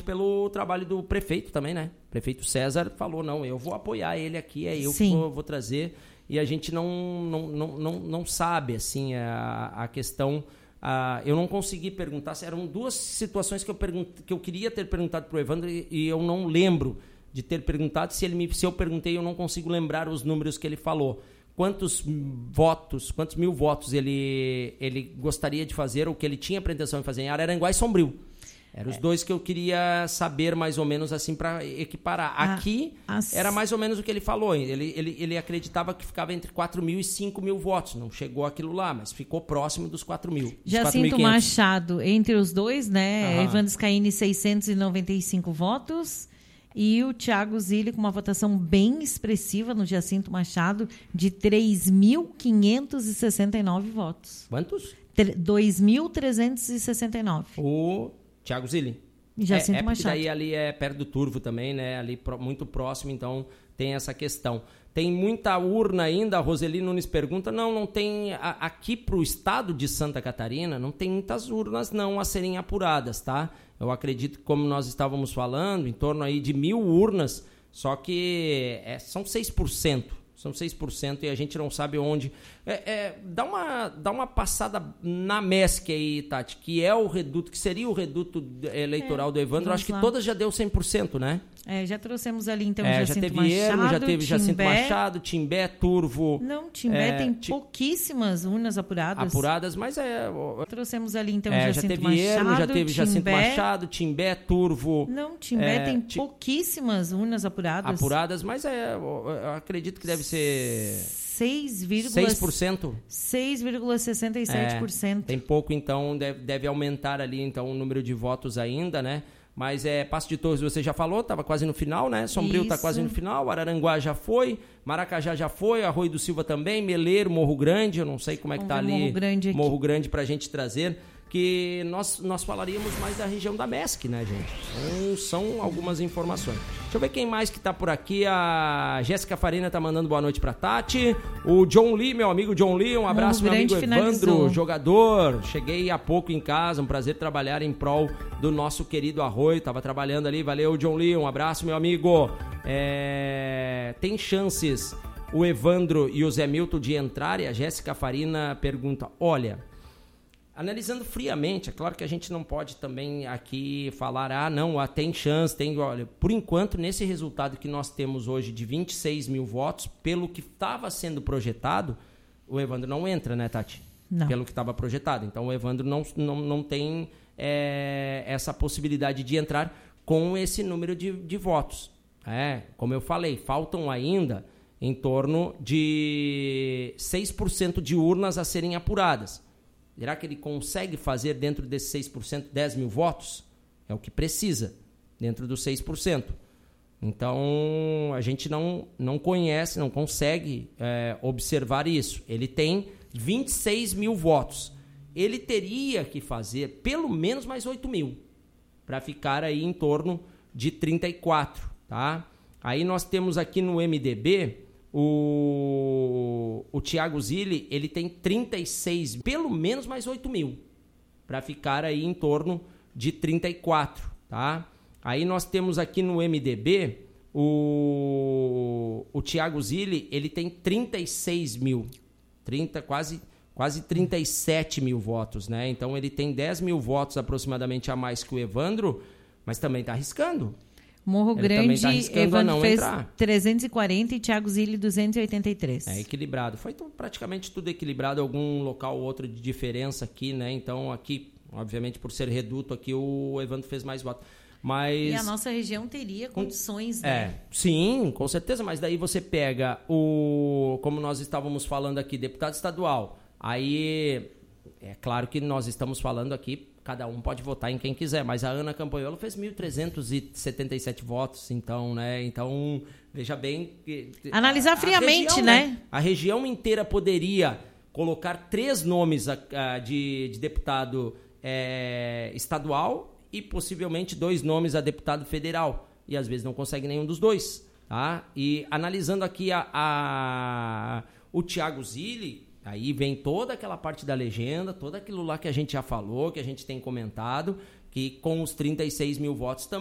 Pelo trabalho do prefeito também, né? O prefeito César falou, não, eu vou apoiar ele aqui, eu vou trazer. E a gente não sabe, assim, a questão... eu não consegui perguntar, eram duas situações que eu queria ter perguntado para o Evandro e eu não lembro de ter perguntado. Se eu perguntei, eu não consigo lembrar os números que ele falou. Quantos mil votos ele gostaria de fazer, ou que ele tinha pretensão em fazer em Araranguá e Sombrio. Eram os dois que eu queria saber mais ou menos assim para equiparar. Aqui era mais ou menos o que ele falou. Ele acreditava que ficava entre 4 mil e 5 mil votos. Não chegou aquilo lá, mas ficou próximo dos 4 mil. Jacinto Machado, entre os dois, né? Evandro Scaini, 695 votos. E o Thiago Zilli com uma votação bem expressiva no Jacinto Machado de 3.569 votos. Quantos? 2.369. O Thiago Zilli. Jacinto Machado. Daí ali é perto do Turvo também, né? Ali muito próximo, então tem essa questão. Tem muita urna ainda, a Roseli Nunes pergunta, não tem, aqui para o estado de Santa Catarina, não tem muitas urnas não a serem apuradas, tá? Eu acredito que, como nós estávamos falando, em torno aí de 1.000 urnas, só que são 6%. São 6% e a gente não sabe onde. Dá uma passada na MESC aí, Tati, que é o reduto, que seria o reduto eleitoral do Evandro. Eu acho que todas já deu 100%, né? Já trouxemos ali, então, Jacinto já teve Machado, Ermo, já teve Timbé. Timbé Machado, Timbé, Turvo. Não, Timbé tem pouquíssimas urnas apuradas. Mas trouxemos ali, então, Jacinto já teve Machado, Ermo, já teve Timbé. Jacinto Machado, Timbé, Turvo. Não, Timbé tem pouquíssimas urnas apuradas. Mas eu acredito que deve ser 6,67%. 6,67%. Tem pouco, então deve aumentar ali então o número de votos ainda, né? Mas Passo de Torres você já falou, estava quase no final, né? Sombrio está quase no final, Araranguá já foi, Maracajá já foi, Arroio do Silva também, Meleiro, Morro Grande, eu não sei como é que está ali Morro Grande para a gente trazer, que nós falaríamos mais da região da MESC, né, gente? Então, são algumas informações. Deixa eu ver quem mais que tá por aqui. A Jéssica Farina tá mandando boa noite pra Tati. O John Lee, meu amigo John Lee, um abraço, meu amigo Evandro, jogador. Cheguei há pouco em casa, um prazer trabalhar em prol do nosso querido Arroio. Tava trabalhando ali, valeu, John Lee, um abraço, meu amigo. Tem chances o Evandro e o Zé Milton de entrarem? A Jéssica Farina pergunta, olha... Analisando friamente, é claro que a gente não pode também aqui falar, tem chance, olha, por enquanto, nesse resultado que nós temos hoje de 26 mil votos, pelo que estava sendo projetado, o Evandro não entra, né, Tati? Não. Pelo que estava projetado. Então, o Evandro não tem essa possibilidade de entrar com esse número de votos. Como eu falei, faltam ainda em torno de 6% de urnas a serem apuradas. Será que ele consegue fazer dentro desses 6% 10 mil votos? É o que precisa, dentro dos 6%. Então, a gente não conhece, não consegue observar isso. Ele tem 26 mil votos. Ele teria que fazer pelo menos mais 8 mil para ficar aí em torno de 34, tá? Aí nós temos aqui no MDB... O Thiago Zilli, ele tem 36, pelo menos mais 8 mil, para ficar aí em torno de 34, tá? Aí nós temos aqui no MDB, o Thiago Zilli, ele tem 36 mil, quase 37 mil votos, né? Então ele tem 10 mil votos aproximadamente a mais que o Evandro, mas também está arriscando. Morro Grande, Evandro fez 340 e Thiago Zilli 283. Equilibrado. Foi praticamente tudo equilibrado, algum local ou outro de diferença aqui, né? Então aqui, obviamente, por ser reduto aqui, o Evandro fez mais votos. Mas... E a nossa região teria condições, né? Sim, com certeza, mas daí você pega como nós estávamos falando aqui, deputado estadual, aí é claro que nós estamos falando aqui, cada um pode votar em quem quiser, mas a Ana Campanholo fez 1.377 votos, então, né? Então, veja bem... Analisar friamente, região, né? A região inteira poderia colocar 3 nomes de deputado estadual e possivelmente 2 nomes a deputado federal, e às vezes não consegue nenhum dos dois, tá? E analisando aqui o Thiago Zilli, aí vem toda aquela parte da legenda, todo aquilo lá que a gente já falou, que a gente tem comentado, que com os 36 mil votos também